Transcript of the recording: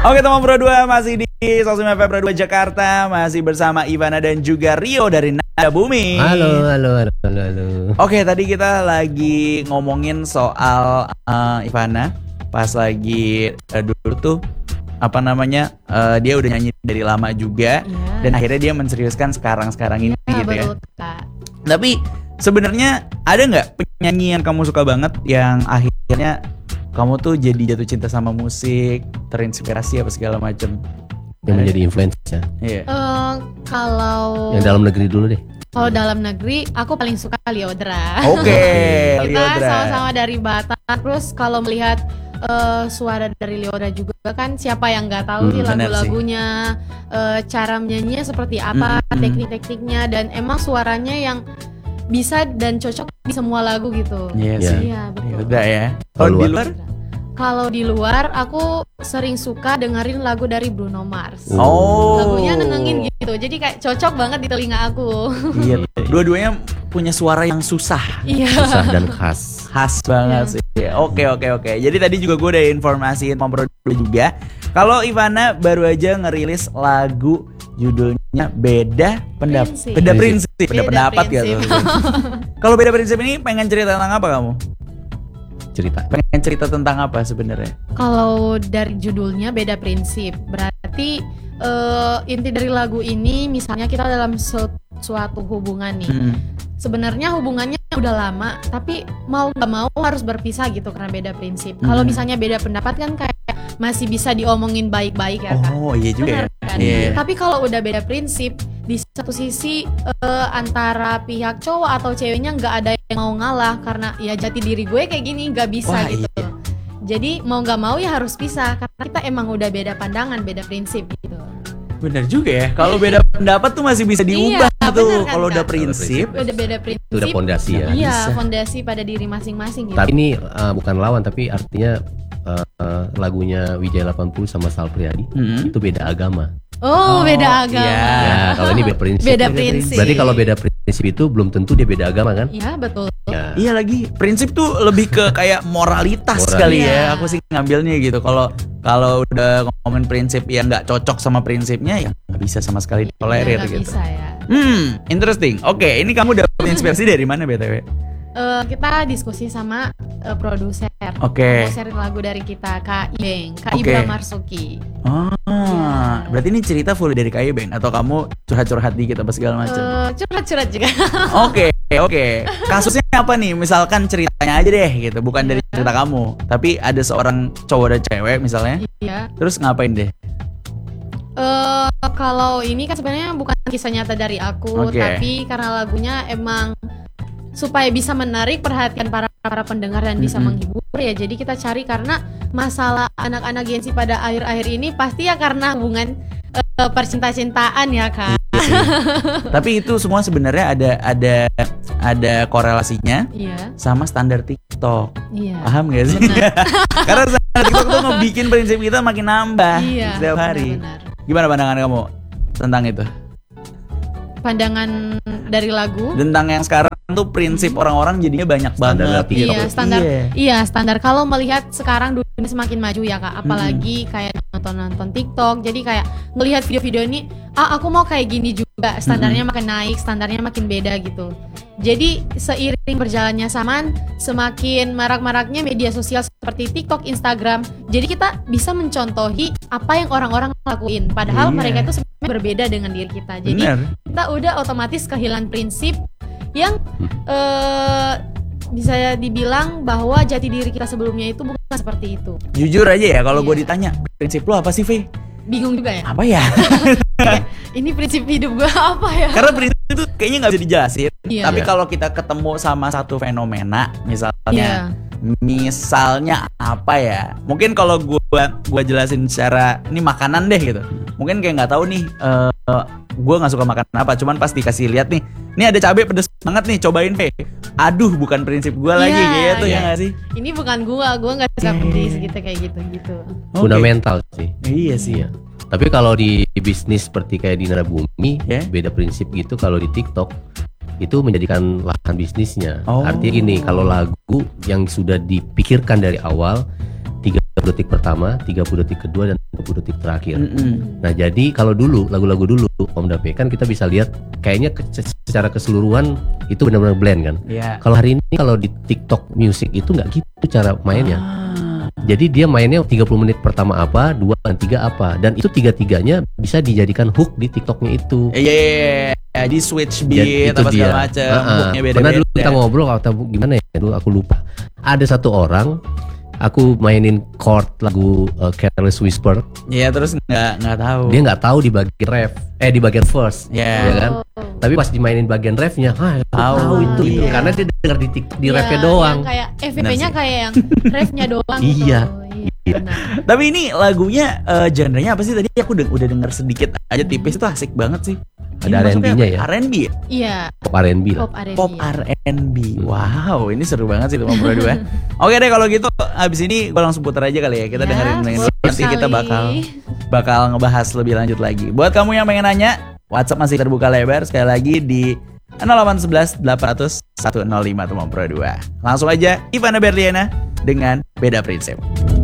Oke teman Pro 2 masih di Sosmed Pro 2 Jakarta. Masih bersama Ivana dan juga Rio dari Nada Bumi. Halo. Oke, tadi kita lagi ngomongin soal Ivana. Pas lagi dulu tuh dia udah nyanyi dari lama juga, dan akhirnya dia menseriuskan sekarang ini gitu betul, ya. Kak. Tapi sebenarnya ada nggak penyanyi yang kamu suka banget yang akhirnya kamu tuh jadi jatuh cinta sama musik, terinspirasi apa segala macam? Yang menjadi influencer. Iya. Kalau Yang dalam negeri dulu deh. Kalau dalam negeri, aku paling suka Lyodra. Oke, Kita Lyodra. sama-sama dari Batam. Terus kalau melihat suara dari Lyodra juga kan, siapa yang nggak tahu sih lagu-lagunya, cara menyanyinya seperti apa, teknik-tekniknya, dan emang suaranya yang bisa dan cocok di semua lagu gitu. Iya sih. Iya, betul. Lyodra ya. Kalau di luar? Kalau di luar, aku sering suka dengerin lagu dari Bruno Mars. Oh. Lagunya nenangin gitu, jadi kayak cocok banget di telinga aku. Iya. Dua-duanya punya suara yang susah. Iya. Susah dan khas. Khas banget sih. Oke. Jadi tadi juga gue udah informasiin Kompro juga. Kalau Ivana baru aja ngerilis lagu judulnya Beda Pendapat. Beda Pendapat gitu. Kalau Beda Prinsip ini pengen cerita tentang apa kamu? Pengen cerita tentang apa sebenarnya? Kalau dari judulnya Beda Prinsip, berarti inti dari lagu ini misalnya kita dalam suatu hubungan nih. Sebenarnya hubungannya udah lama, tapi mau gak mau harus berpisah gitu karena beda prinsip. Kalau misalnya beda pendapat kan kayak masih bisa diomongin baik-baik ya Kak. Oh iya juga. Benar, kan? Iya. Tapi kalau udah beda prinsip, di satu sisi antara pihak cowok atau ceweknya nggak ada yang mau ngalah karena ya jati diri gue kayak gini, nggak bisa. Wah, gitu. Iya. Jadi mau nggak mau ya harus pisah karena kita emang udah beda pandangan, beda prinsip gitu. Bener juga ya. Kalau beda pendapat tuh masih bisa diubah tuh. Kan, Kalau udah Kak? prinsip, Udah beda prinsip. Itu udah fondasi ya. Iya, bisa. fondasi pada diri masing-masing gitu. Tapi ini bukan lawan, tapi artinya lagunya Wijaya 80 sama Sal Priadi itu beda agama. Oh, beda agama. iya. Ya, kalau ini beda prinsip. Beda prinsip. Berarti kalau beda prinsip itu belum tentu dia beda agama kan? Iya, betul. Ya. Iya lagi. Prinsip tuh lebih ke kayak moralitas kali ya. Aku sih ngambilnya gitu. Kalau udah ngomongin prinsip yang nggak cocok sama prinsipnya, ya nggak bisa sama sekali tolerir Nggak gitu. bisa ya. Interesting. Oke, ini kamu dapat inspirasi dari mana BTW? Kita diskusi sama produser. Oke. Mau sharing lagu dari kita, Kak Ibeng, Kak Oke. Ibra Marsuki. Berarti ini cerita full dari Kak Ibeng atau kamu curhat-curhat dikit apa segala macam? Curhat-curhat juga. Oke. Kasusnya apa nih? Misalkan ceritanya aja deh gitu, bukan dari cerita kamu, tapi ada seorang cowok dan cewek misalnya. Iya. Terus ngapain deh? Kalau ini kan sebenarnya bukan kisah nyata dari aku, Oke. tapi karena lagunya emang supaya bisa menarik perhatian para pendengar dan bisa menghibur ya. Jadi kita cari karena masalah anak-anak Gen Z pada akhir-akhir ini pasti ya karena hubungan percinta-cintaan ya Kak. Tapi itu semua sebenarnya ada korelasinya Iya. sama standar TikTok. Iya. Paham gak sih? Karena standar TikTok tuh ngebikin prinsip kita makin nambah setiap hari. Benar. Gimana pandangan kamu tentang itu? Pandangan dari lagu Tentang yang sekarang tuh prinsip orang-orang jadinya banyak banget gitu. Iya, standar. Iya, standar. Kalau melihat sekarang dunia semakin maju ya Kak, apalagi kayak nonton TikTok. Jadi kayak melihat video-video ini, aku mau kayak gini juga. Standarnya makin naik, standarnya makin beda gitu. Jadi seiring berjalannya zaman, semakin marak-maraknya media sosial seperti TikTok, Instagram. Jadi kita bisa mencontohi apa yang orang-orang lakuin. Padahal mereka itu sebenarnya berbeda dengan diri kita. Jadi kita udah otomatis kehilangan prinsip yang bisa dibilang bahwa jati diri kita sebelumnya itu bukan seperti itu. Jujur aja ya, kalau gue ditanya prinsip lu apa sih, Fe? Bingung juga ya. Apa ya? Ini prinsip hidup gue apa ya? Karena prinsip itu kayaknya nggak bisa dijelasin. Iya. Tapi kalau kita ketemu sama satu fenomena, misalnya apa ya? Mungkin kalau gue jelasin secara ini makanan deh gitu. Mungkin kayak nggak tahu nih. Gue nggak suka makan apa, cuman pas dikasih lihat nih, ini ada cabai pedes banget nih, cobain Fe. Aduh, bukan prinsip gue lagi gitu ya nggak sih? Ini bukan gue nggak suka pedes gitu kayak gitu. Fundamental sih. Iya sih. Iya. Tapi kalau di bisnis seperti kayak di Nada Bumi, beda prinsip gitu. Kalau di TikTok itu menjadikan lahan bisnisnya. Artinya gini, kalau lagu yang sudah dipikirkan dari awal 30 detik pertama, 30 detik kedua, dan 30 detik terakhir. Nah jadi kalau dulu lagu-lagu dulu Om Dape kan kita bisa lihat kayaknya secara keseluruhan itu benar-benar blend kan. Kalau hari ini kalau di TikTok Music itu nggak gitu cara mainnya. Jadi dia mainnya 30 menit pertama apa, 2 dan 3 apa, dan itu tiga-tiganya bisa dijadikan hook di TikToknya itu. Di switch beat apa segala macam. Hooknya beda-beda. Pernah dulu kita ngobrol atau gimana ya, dulu aku lupa. Ada satu orang, aku mainin chord lagu Careless Whisper. Terus nggak tahu. Dia nggak tahu di bagian ref, di bagian verse, ya kan? Tapi pas dimainin bagian refnya, tahu itu gitu. Karena dia dengar di refnya doang. Kayak FVP-nya kayak yang refnya doang. Iya. Tapi ini lagunya genrenya apa sih? Tadi aku udah denger sedikit aja tipis, itu asik banget sih. Ada R&B-nya ya? R&B ya? Iya. Pop R&B lah. Pop R&B. Wow, ini seru banget sih 52. Oke deh kalau gitu, abis ini gue langsung putar aja kali ya. Kita dengerin nanti kita bakal ngebahas lebih lanjut lagi. Buat kamu yang pengen nanya, WhatsApp masih terbuka lebar sekali lagi di 0811 800 105 Teman Pro 2. Langsung aja Ivana Berliana dengan Beda Prinsip.